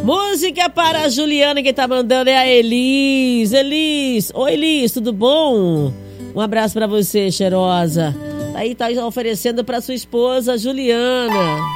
Música para a Juliana, quem tá mandando é a Elis. Elis, oi Elis, tudo bom? Um abraço pra você, cheirosa. Aí tá oferecendo pra sua esposa, Juliana.